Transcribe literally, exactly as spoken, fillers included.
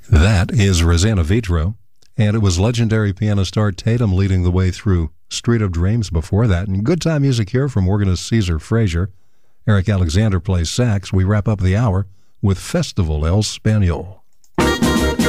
That is Rosanna Vitro, and it was legendary pianist Art Tatum leading the way through Street of Dreams before that. And good time music here from organist Caesar Frazier. Eric Alexander plays sax. We wrap up the hour with Festival El Spaniol.